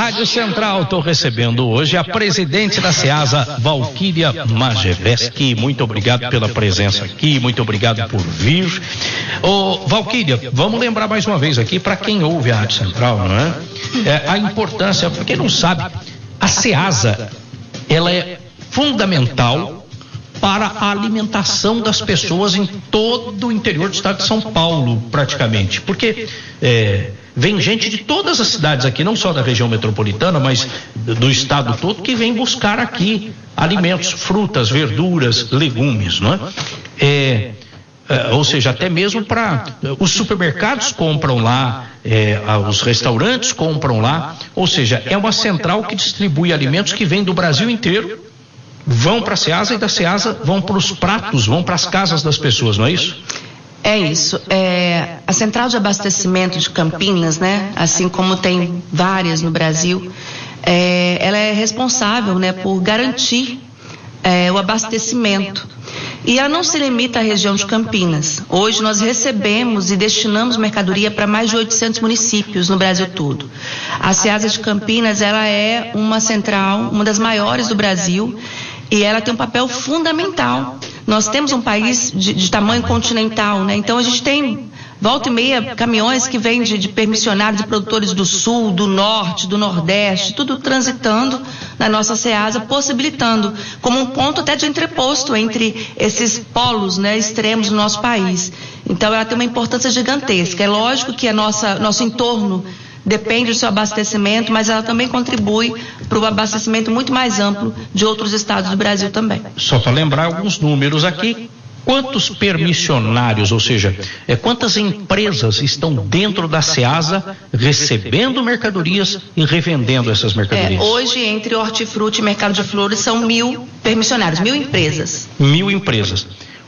Rádio Central. Estou recebendo hoje a presidente da Ceasa, Valquíria Majeveski. Muito obrigado pela presença aqui, muito obrigado por vir. Valquíria, vamos lembrar mais uma vez aqui para quem ouve a Rádio Central, não é? A importância, para quem não sabe, a Ceasa, ela é fundamental para a alimentação das pessoas em todo o interior do estado de São Paulo, praticamente, porque vem gente de todas as cidades aqui, não só da região metropolitana, mas do estado todo, que vem buscar aqui alimentos, frutas, verduras, legumes, não é? Ou seja, até mesmo para os supermercados compram lá, os restaurantes compram lá, ou seja, é uma central que distribui alimentos que vêm do Brasil inteiro, vão para a Ceasa e da Ceasa vão para os pratos, vão para as casas das pessoas, não é isso? É isso. A central de abastecimento de Campinas, né, assim como tem várias no Brasil, ela é responsável, né, por garantir o abastecimento. E ela não se limita à região de Campinas. Hoje nós recebemos e destinamos mercadoria para mais de 800 municípios no Brasil todo. A Ceasa de Campinas, ela é uma central, uma das maiores do Brasil, e ela tem um papel fundamental. Nós temos um país de tamanho continental, né? Então a gente tem volta e meia caminhões que vêm de permissionários e produtores do sul, do norte, do nordeste, tudo transitando na nossa Ceasa, possibilitando como um ponto até de entreposto entre esses polos, né, extremos do nosso país. Então ela tem uma importância gigantesca. É lógico que nosso entorno depende do seu abastecimento, mas ela também contribui para o abastecimento muito mais amplo de outros estados do Brasil também. Só para lembrar alguns números aqui. Quantos permissionários, ou seja, quantas empresas estão dentro da Ceasa recebendo mercadorias e revendendo essas mercadorias? Hoje, entre hortifruti e mercado de flores, são 1.000 permissionários, 1.000 empresas. 1.000 empresas.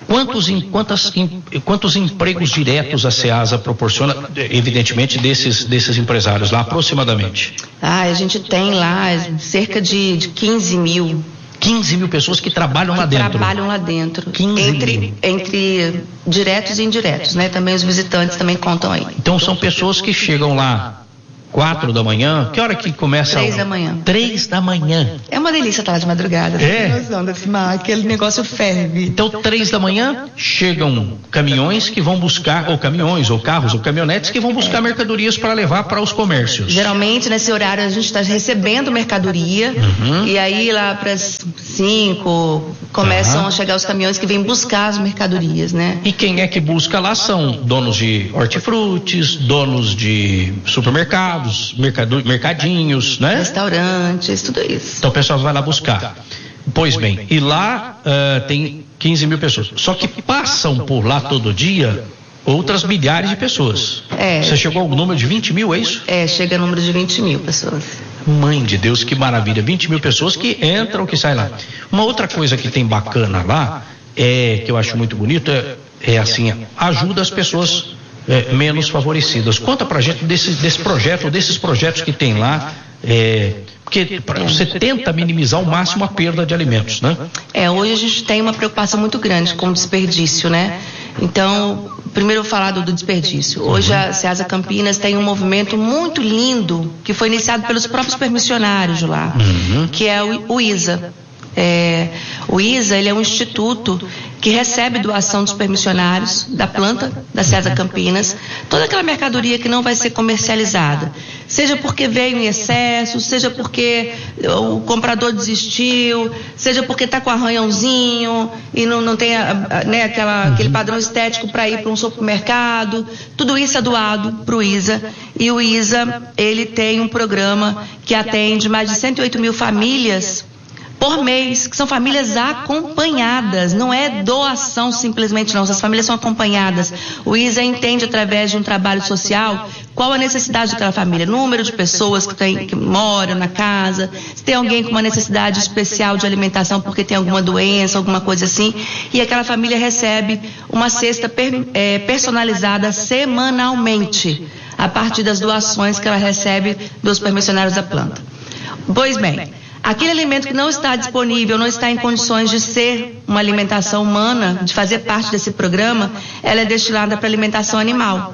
Quantos empregos diretos a Ceasa proporciona, evidentemente, desses empresários lá, aproximadamente? A gente tem lá cerca de 15 mil. 15 mil pessoas que trabalham lá dentro. Trabalham lá dentro. 15 entre diretos e indiretos, né? Também os visitantes também contam aí. Então são pessoas que chegam lá 4 da manhã. Que hora que começa? 3 da manhã. 3 da manhã. É uma delícia estar lá de madrugada. Aquele negócio ferve. Então 3 da manhã chegam caminhões que vão buscar, ou caminhões, ou carros, ou caminhonetes que vão buscar mercadorias para levar para os comércios. Geralmente nesse horário a gente está recebendo mercadoria, e aí lá para as 5 começam a chegar os caminhões que vêm buscar as mercadorias, né? E quem é que busca lá são donos de hortifrutis, donos de supermercados, mercadinhos, né? Restaurantes, tudo isso. Então o pessoal vai lá buscar. Pois bem, e lá tem 15 mil pessoas. Só que passam por lá todo dia outras milhares de pessoas. Você chegou ao número de 20 mil, é isso? Chega ao número de 20 mil pessoas. Mãe de Deus, que maravilha. 20 mil pessoas que entram, que saem lá. Uma outra coisa que tem bacana lá, que eu acho muito bonito, assim, ajuda as pessoas menos favorecidas. Conta pra gente desse projeto, desses projetos que tem lá, porque você tenta minimizar ao máximo a perda de alimentos, né? Hoje a gente tem uma preocupação muito grande com o desperdício, né? Então, primeiro eu vou falar do desperdício. Hoje a Ceasa Campinas tem um movimento muito lindo que foi iniciado pelos próprios permissionários de lá, que é o ISA. O ISA, ele é um instituto que recebe doação dos permissionários da planta da Ceasa Campinas, toda aquela mercadoria que não vai ser comercializada, seja porque veio em excesso, seja porque o comprador desistiu, seja porque está com arranhãozinho e não tem aquele padrão estético para ir para um supermercado. Tudo isso é doado para o ISA, e o ISA ele tem um programa que atende mais de 108 mil famílias por mês, que são famílias acompanhadas, não é doação simplesmente não, essas famílias são acompanhadas. O ISA entende através de um trabalho social qual a necessidade daquela família, número de pessoas que moram na casa, se tem alguém com uma necessidade especial de alimentação porque tem alguma doença, alguma coisa assim, e aquela família recebe uma cesta personalizada semanalmente, a partir das doações que ela recebe dos permissionários da planta. Pois bem, aquele alimento que não está disponível, não está em condições de ser uma alimentação humana, de fazer parte desse programa, ela é destinada para alimentação animal.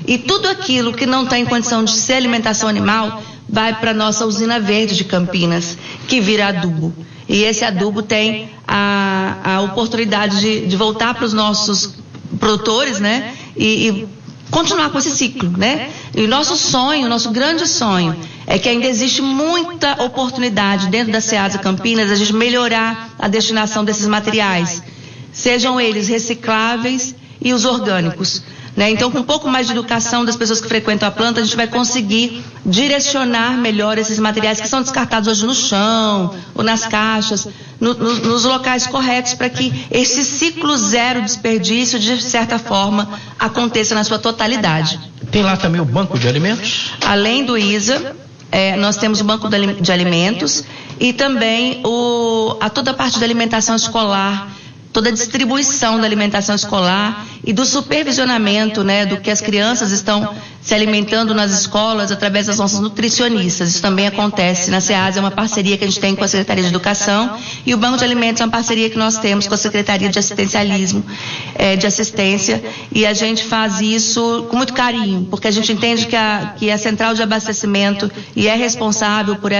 E tudo aquilo que não tem condição de ser alimentação animal vai para a nossa usina verde de Campinas, que vira adubo. E esse adubo tem a oportunidade de voltar para os nossos produtores, né? E continuar com esse ciclo, né? E o nosso sonho, o nosso grande sonho, é que ainda existe muita oportunidade dentro da Ceasa Campinas a gente melhorar a destinação desses materiais, sejam eles recicláveis e os orgânicos, né? Então, com um pouco mais de educação das pessoas que frequentam a planta, a gente vai conseguir direcionar melhor esses materiais que são descartados hoje no chão ou nas caixas, nos locais corretos, para que esse ciclo zero desperdício, de certa forma, aconteça na sua totalidade. Tem lá também o banco de alimentos? Além do ISA, nós temos o banco de alimentos e também toda a parte da alimentação escolar, toda a distribuição da alimentação escolar e do supervisionamento, né, do que as crianças estão se alimentando nas escolas através das nossas nutricionistas. Isso também acontece na Ceasa, é uma parceria que a gente tem com a Secretaria de Educação, e o Banco de Alimentos é uma parceria que nós temos com a Secretaria de Assistencialismo, de Assistência, e a gente faz isso com muito carinho, porque a gente entende que a Central de Abastecimento e é responsável por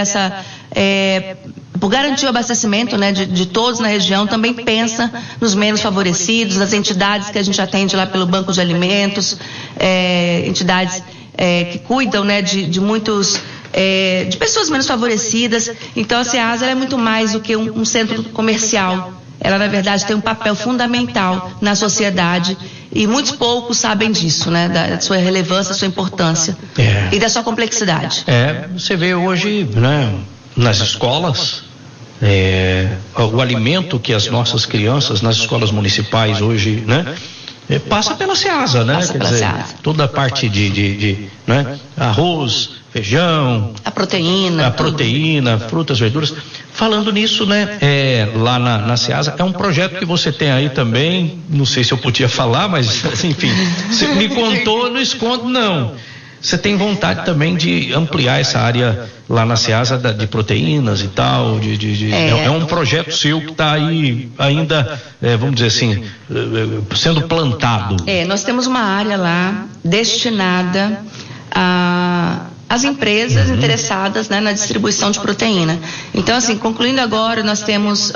por garantir o abastecimento, né, de todos na região, também pensa nos menos favorecidos, nas entidades que a gente atende lá pelo Banco de Alimentos, entidades que cuidam, né, de muitos, de pessoas menos favorecidas. Então a Ceasa é muito mais do que um centro comercial. Ela, na verdade, tem um papel fundamental na sociedade e muitos poucos sabem disso, né, da sua relevância, da sua importância e da sua complexidade. Você vê hoje, né, nas escolas, o alimento que as nossas crianças nas escolas municipais hoje, né, passa pela Ceasa, né? Quer dizer, toda a parte de né, arroz, feijão, a proteína, frutas, verduras. Falando nisso, né, lá na Ceasa, é um projeto que você tem aí também, não sei se eu podia falar, mas enfim, você me contou, não escondo, não. Você tem vontade também de ampliar essa área lá na Ceasa de proteínas e tal? É um projeto seu que está aí ainda, vamos dizer assim, sendo plantado. Nós temos uma área lá destinada às empresas interessadas, né, na distribuição de proteína. Então, assim, concluindo agora, nós temos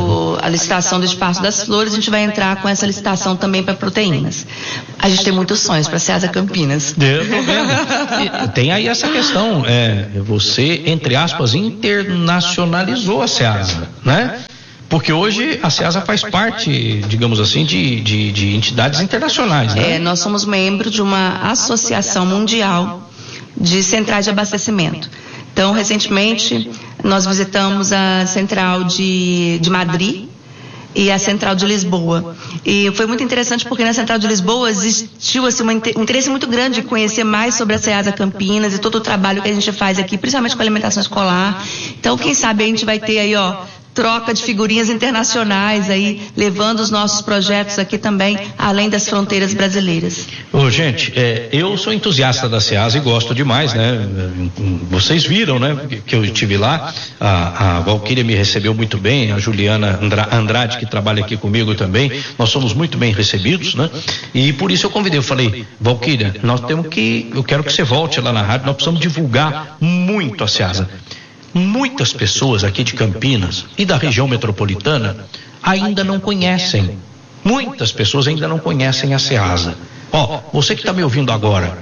a licitação do Espaço das Flores, a gente vai entrar com essa licitação também para proteínas. A gente tem muitos sonhos para a Ceasa Campinas. Eu tô vendo. Tem aí essa questão, você, entre aspas, internacionalizou a Ceasa, né? Porque hoje a Ceasa faz parte, digamos assim, de entidades internacionais, né? Nós somos membro de uma associação mundial de centrais de abastecimento. Então, recentemente, nós visitamos a central de Madrid e a central de Lisboa. E foi muito interessante porque na central de Lisboa existiu assim, um interesse muito grande de conhecer mais sobre a Ceasa Campinas e todo o trabalho que a gente faz aqui, principalmente com a alimentação escolar. Então, quem sabe a gente vai ter aí, troca de figurinhas internacionais aí, levando os nossos projetos aqui também, além das fronteiras brasileiras. Gente, eu sou entusiasta da Ceasa e gosto demais, né? Vocês viram, né? Que eu estive lá, a Valquíria me recebeu muito bem, a Juliana Andrade, que trabalha aqui comigo também, nós somos muito bem recebidos, né? E por isso eu convidei, eu falei, Valquíria, eu quero que você volte lá na rádio, nós precisamos divulgar muito a Ceasa. Muitas pessoas aqui de Campinas e da região metropolitana ainda não conhecem. Muitas pessoas ainda não conhecem a Ceasa. Você que está me ouvindo agora,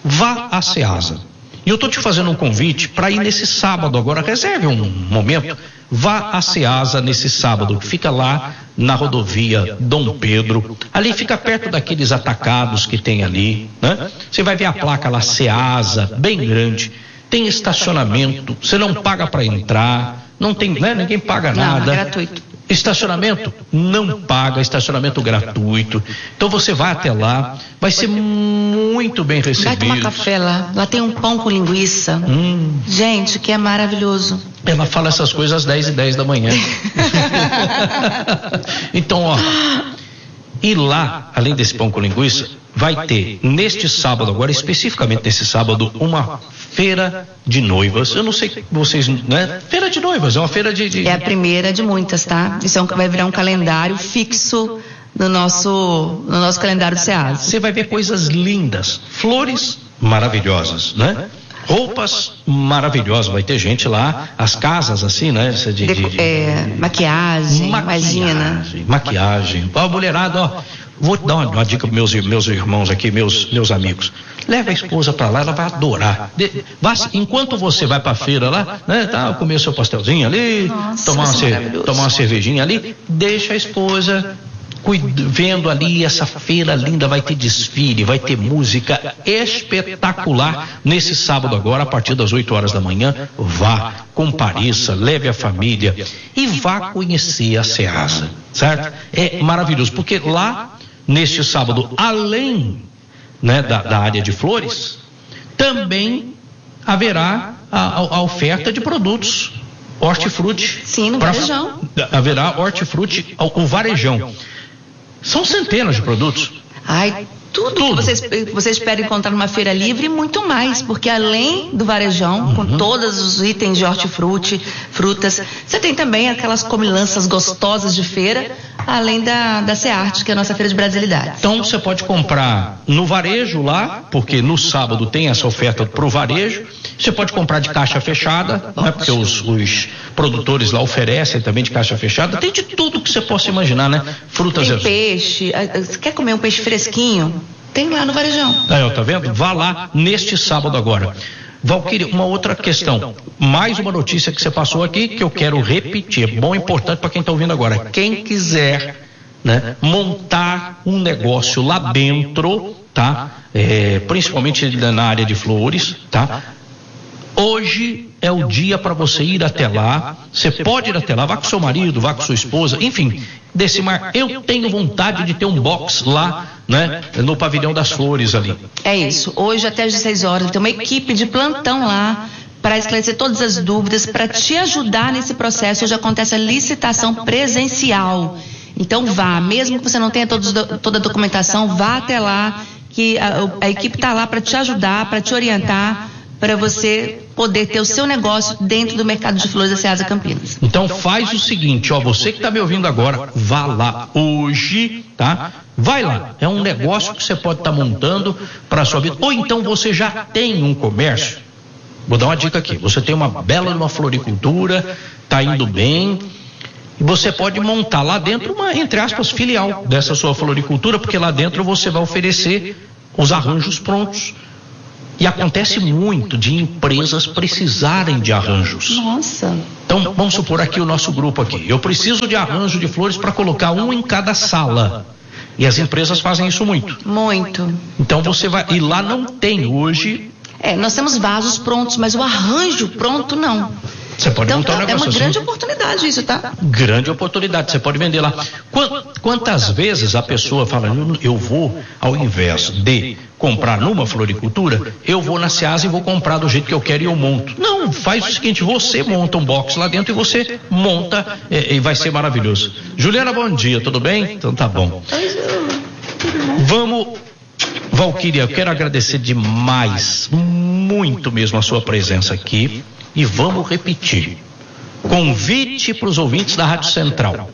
vá à Ceasa. E eu estou te fazendo um convite para ir nesse sábado agora, reserve um momento, vá à Ceasa nesse sábado, que fica lá na rodovia Dom Pedro, ali fica perto daqueles atacados que tem ali, né? Você vai ver a placa lá, Ceasa, bem grande. Tem estacionamento, você não paga para entrar, não tem, né? Ninguém paga nada. Não, é gratuito. Estacionamento não paga, estacionamento gratuito. Então você vai até lá, vai ser muito bem recebido. Vai tomar café lá tem um pão com linguiça. Gente, que é maravilhoso. Ela fala essas coisas às 10h10 da manhã. Então, e lá, além desse pão com linguiça, vai ter neste sábado, agora especificamente nesse sábado, uma feira de noivas. Eu não sei vocês, né? Feira de noivas, é uma feira de... É a primeira de muitas, tá? Isso vai virar um calendário fixo no nosso calendário do SEASA. Você vai ver coisas lindas, flores maravilhosas, né? Roupas maravilhosas, vai ter gente lá, as casas assim, né? Maquiagem, imagina. Maquiagem. Ó, mulherada, ó, vou dar uma dica para meus irmãos aqui, meus amigos. Leva a esposa para lá, ela vai adorar. Enquanto você vai para a feira lá, né? Tá, comer seu pastelzinho ali, tomar uma cervejinha ali, deixa a esposa vendo ali essa feira linda, vai ter desfile, vai ter música espetacular nesse sábado agora, a partir das 8 horas da manhã. Vá, compareça, leve a família e vá conhecer a SEASA, certo? É maravilhoso, porque lá, neste sábado, além, né, da área de flores, também haverá a oferta de produtos hortifruti. Sim, no varejão. Haverá hortifruti, o varejão. São centenas de produtos. Tudo que você espera encontrar numa feira livre e muito mais, porque além do varejão, com todos os itens de hortifruti, frutas, você tem também aquelas comilanças gostosas de feira, além da SEARTE, que é a nossa feira de brasilidades. Então você pode comprar no varejo lá, porque no sábado tem essa oferta para o varejo. Você pode comprar de caixa fechada, né, porque os produtores lá oferecem também de caixa fechada. Tem de tudo que você possa imaginar, né? Frutas. Tem peixe. Você quer comer um peixe fresquinho? Tem lá no varejão. Tá vendo? Vá lá neste sábado agora. Valquíria, uma outra questão. Mais uma notícia que você passou aqui que eu quero repetir. É bom e importante para quem está ouvindo agora. Quem quiser, né, montar um negócio lá dentro, tá? Principalmente na área de flores, tá? Hoje é o dia para você ir até lá. Você pode ir até lá, vá com seu marido, vá com sua esposa, enfim. Decimar, eu tenho vontade de ter um box lá, né, no pavilhão das flores ali. É isso. Hoje até às 16 horas tem uma equipe de plantão lá para esclarecer todas as dúvidas, para te ajudar nesse processo. Hoje acontece a licitação presencial. Então vá, mesmo que você não tenha toda a documentação, vá até lá, que a equipe está lá para te ajudar, para te orientar, para você poder ter o seu negócio dentro do mercado de flores da SEASA Campinas. Então faz o seguinte, ó, você que está me ouvindo agora, vá lá hoje, tá? Vai lá, é um negócio que você pode estar montando para a sua vida, ou então você já tem um comércio. Vou dar uma dica aqui, você tem uma bela floricultura, está indo bem, e você pode montar lá dentro uma, entre aspas, filial dessa sua floricultura, porque lá dentro você vai oferecer os arranjos prontos. E acontece muito de empresas precisarem de arranjos. Nossa. Então, vamos supor aqui o nosso grupo aqui. Eu preciso de arranjo de flores para colocar um em cada sala. E as empresas fazem isso muito. Muito. Então você vai... E lá não tem hoje... Nós temos vasos prontos, mas o arranjo pronto não. Você pode montar um negócio uma grande oportunidade isso, tá? Grande oportunidade, você pode vender lá. Quantas vezes a pessoa fala, eu vou, ao invés de comprar numa floricultura, eu vou na SEASA e vou comprar do jeito que eu quero e eu monto. Não, faz o seguinte, você monta um box lá dentro e você monta e vai ser maravilhoso. Juliana, bom dia, tudo bem? Então tá bom. Vamos, Valquíria, eu quero agradecer demais, muito mesmo a sua presença aqui. E vamos repetir. Convite para os ouvintes da Rádio Central.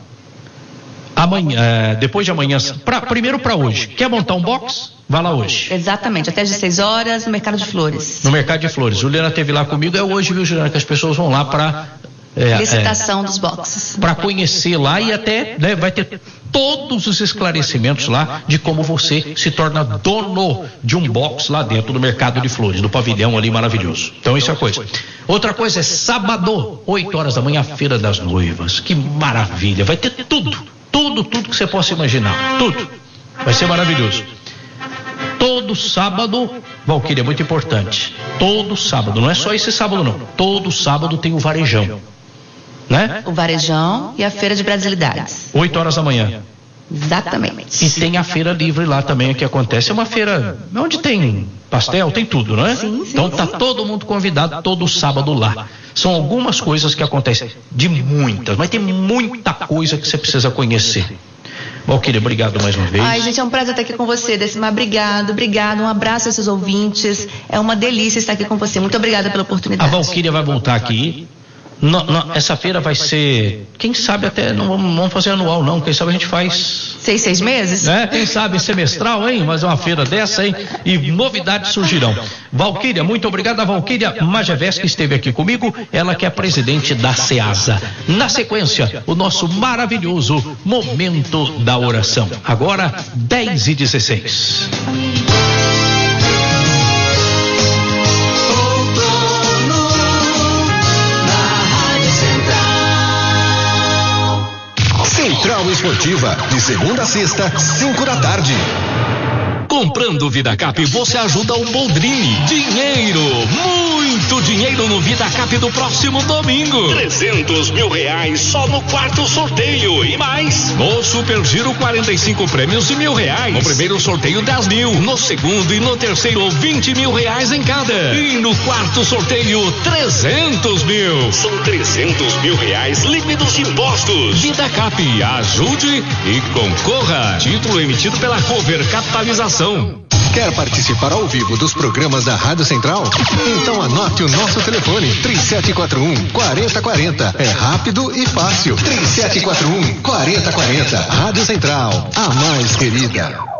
Amanhã, depois de amanhã, primeiro para hoje. Quer montar um box? Vá lá hoje. Exatamente, até às 16 horas no Mercado de Flores. No Mercado de Flores. Juliana esteve lá comigo, é hoje, viu, Juliana, que as pessoas vão lá para... licitação dos boxes. Para conhecer lá e até, né, vai ter todos os esclarecimentos lá de como você se torna dono de um box lá dentro do Mercado de Flores, do pavilhão ali maravilhoso. Então isso é a coisa. Outra coisa é sábado, 8 horas da manhã, a Feira das Noivas. Que maravilha, vai ter tudo que você possa imaginar, tudo. Vai ser maravilhoso. Todo sábado, Valquíria, é muito importante. Todo sábado, não é só esse sábado não. Todo sábado tem o varejão. Né? O varejão e a feira de brasilidades. 8 horas da manhã. Exatamente. E tem a feira livre lá também que acontece. É uma feira onde tem pastel, tem tudo, não é? Sim, então tá todo mundo convidado todo sábado lá. São algumas coisas que acontecem, de muitas, mas tem muita coisa que você precisa conhecer. Valquíria, obrigado mais uma vez. Ai, gente, é um prazer estar aqui com você, Decimar. Obrigado. Um abraço aos seus ouvintes. É uma delícia estar aqui com você. Muito obrigada pela oportunidade. A Valquíria vai voltar aqui Essa feira vai ser, quem sabe até, não vamos fazer anual não, quem sabe a gente faz... 6 meses? Quem sabe semestral, hein? Mas uma feira dessa, hein? E novidades surgirão. Valquíria, muito obrigado. A Valquíria Majevski esteve aqui comigo, ela que é presidente da SEASA. Na sequência, o nosso maravilhoso Momento da Oração. Agora, 10h16. Central Esportiva, de segunda a sexta, 5 da tarde. Comprando VidaCap, você ajuda o Boldrini. Dinheiro, muito dinheiro no VidaCap do próximo domingo. 300 mil reais só no quarto sorteio e mais. No Super Giro, 45 prêmios de R$1.000. No primeiro sorteio, 10 mil. No segundo e no terceiro, 20 mil reais em cada. E no quarto sorteio, 300 mil. São 300 mil reais líquidos de impostos. VidaCap, ajude e concorra. Título emitido pela Cover Capitalização. Quer participar ao vivo dos programas da Rádio Central? Então anote o nosso telefone, 3741-4040. É rápido e fácil. 3741-4040. Rádio Central, a mais querida.